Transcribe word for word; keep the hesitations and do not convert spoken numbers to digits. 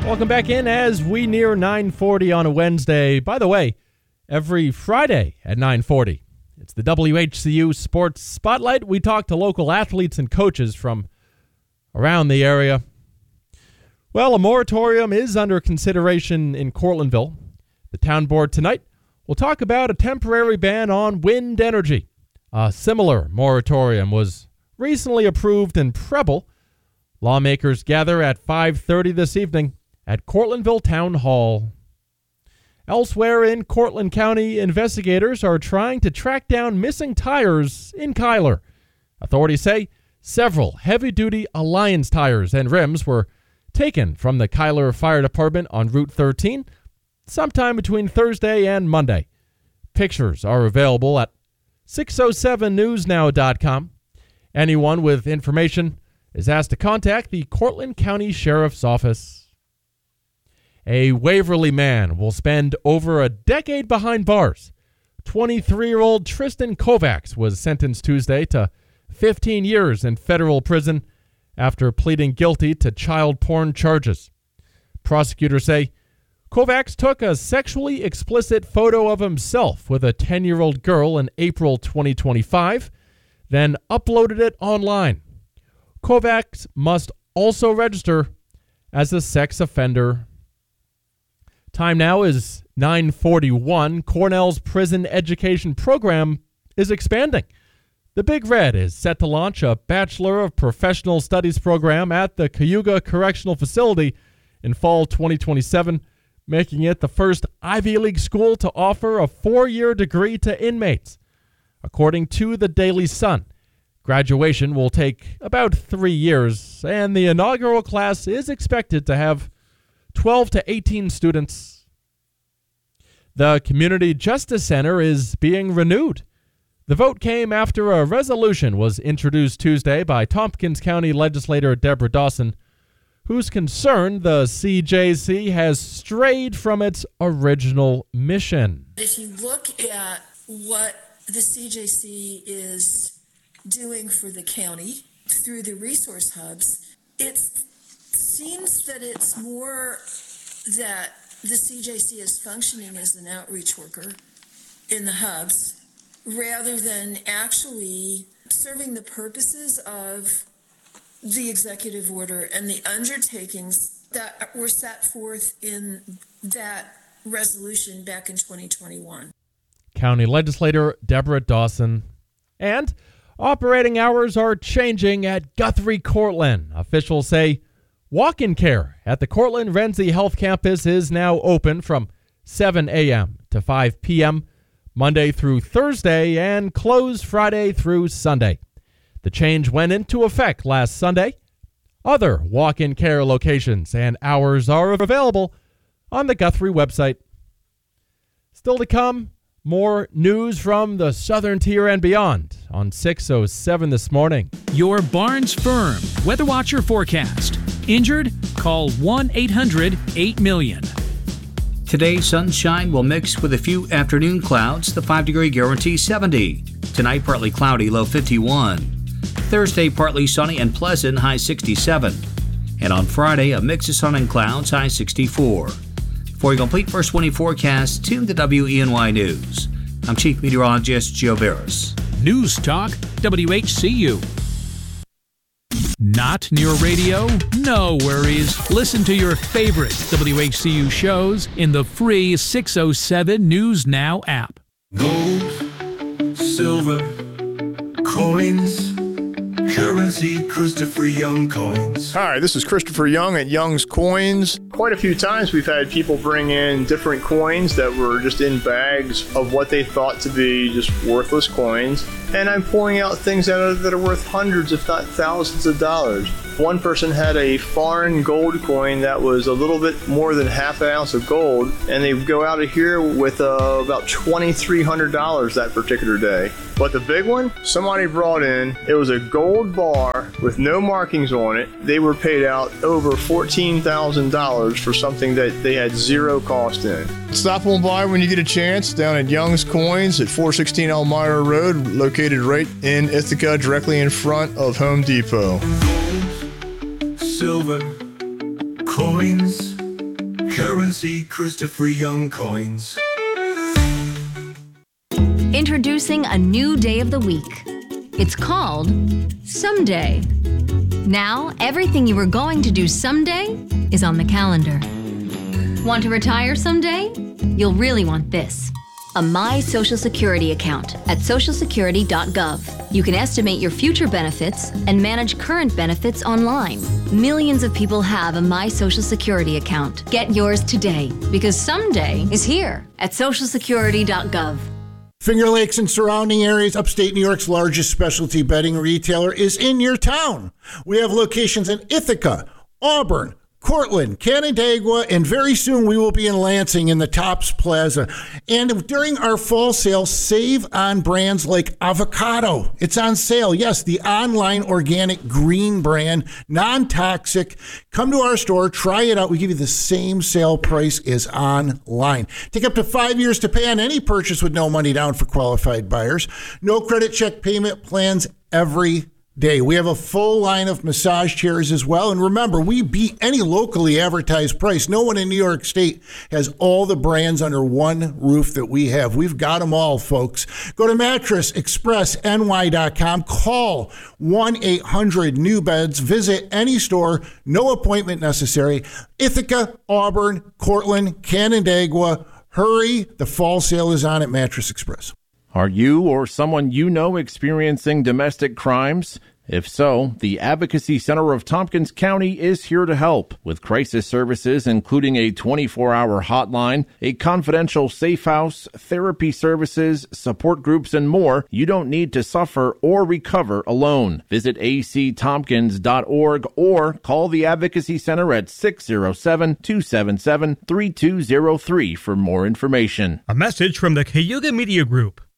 Welcome back in as we near nine forty on a Wednesday. By the way, every Friday at nine forty, it's the W H C U Sports Spotlight. We talk to local athletes and coaches from around the area. Well, a moratorium is under consideration in Cortlandville. The town board tonight will talk about a temporary ban on wind energy. A similar moratorium was recently approved in Preble. Lawmakers gather at five thirty this evening at Cortlandville Town Hall. Elsewhere in Cortland County, investigators are trying to track down missing tires in Cuyler. Authorities say several heavy-duty Alliance tires and rims were taken from the Cuyler Fire Department on Route thirteen sometime between Thursday and Monday. Pictures are available at six oh seven news now dot com. Anyone with information is asked to contact the Cortland County Sheriff's Office. A Waverly man will spend over a decade behind bars. twenty-three-year-old Tristan Kovacs was sentenced Tuesday to fifteen years in federal prison after pleading guilty to child porn charges. Prosecutors say Kovacs took a sexually explicit photo of himself with a ten-year-old girl in April twenty twenty-five, then uploaded it online. Kovacs must also register as a sex offender. Time now is nine forty-one. Cornell's prison education program is expanding. The Big Red is set to launch a Bachelor of Professional Studies program at the Cayuga Correctional Facility in fall twenty twenty-seven, making it the first Ivy League school to offer a four-year degree to inmates. According to the Daily Sun, graduation will take about three years, and the inaugural class is expected to have twelve to eighteen students. The Community Justice Center is being renewed. The vote came after a resolution was introduced Tuesday by Tompkins County legislator Deborah Dawson, who's concerned the C J C has strayed from its original mission. If you look at what the C J C is doing for the county through the resource hubs, it's seems that it's more that the C J C is functioning as an outreach worker in the hubs rather than actually serving the purposes of the executive order and the undertakings that were set forth in that resolution back in twenty twenty-one. County legislator Deborah Dawson. And operating hours are changing at Guthrie Cortland. Officials say walk-in care at the Cortland Renzi Health Campus is now open from seven a.m. to five p.m. Monday through Thursday and closed Friday through Sunday. The change went into effect last Sunday. Other walk-in care locations and hours are available on the Guthrie website. Still to come, more news from the Southern Tier and beyond on six oh seven this morning. Your Barnes Firm Weather Watcher forecast. Injured? Call one eight hundred eight million. Today, sunshine will mix with a few afternoon clouds. The five-degree guarantee seventy. Tonight, partly cloudy, low fifty-one. Thursday, partly sunny and pleasant, high sixty-seven. And on Friday, a mix of sun and clouds, high sixty-four. For a complete first twenty forecast, tune to W E N Y News. I'm Chief Meteorologist Joe Barris. News Talk, W H C U. Not near radio? No worries. Listen to your favorite W H C U shows in the free six oh seven News Now app. Gold, silver, coins, currency, Christopher Young coins. Hi, this is Christopher Young at Young's Coins. Quite a few times we've had people bring in different coins that were just in bags of what they thought to be just worthless coins. And I'm pulling out things that are, that are worth hundreds, if not thousands of dollars. One person had a foreign gold coin that was a little bit more than half an ounce of gold, and they go out of here with uh, about twenty-three hundred dollars that particular day. But the big one, somebody brought in, it was a gold bar with no markings on it. They were paid out over fourteen thousand dollars for something that they had zero cost in. Stop on by when you get a chance down at Young's Coins at four sixteen Elmira Road, located right in Ithaca, directly in front of Home Depot. Silver, coins, Currency Christopher Young Coins. Introducing a new day of the week. It's called Someday. Now, everything you were going to do someday is on the calendar. Want to retire someday? You'll really want this. A My Social Security account at social security dot gov. You can estimate your future benefits and manage current benefits online. Millions of people have a My Social Security account. Get yours today, because someday is here at social security dot gov. Finger Lakes and surrounding areas, upstate New York's largest specialty bedding retailer, is in your town. We have locations in Ithaca, Auburn, Cortland, Canandaigua, and very soon we will be in Lansing in the Tops Plaza. And during our fall sale, save on brands like avocado. It's on sale. Yes, the online organic green brand, non-toxic. Come to our store, try it out. We give you the same sale price as online. Take up to five years to pay on any purchase with no money down for qualified buyers. No credit check payment plans every day. We have a full line of massage chairs as well. And remember, we beat any locally advertised price. No one in New York State has all the brands under one roof that we have. We've got them all, folks. Go to mattress express N Y dot com. Call one eight hundred new beds. Visit any store. No appointment necessary. Ithaca, Auburn, Cortland, Canandaigua. Hurry. The fall sale is on at Mattress Express. Are you or someone you know experiencing domestic crimes? If so, the Advocacy Center of Tompkins County is here to help with crisis services, including a twenty-four hour hotline, a confidential safe house, therapy services, support groups, and more. You don't need to suffer or recover alone. Visit a c tompkins dot org or call the Advocacy Center at six oh seven, two seven seven, three two oh three for more information. A message from the Cayuga Media Group.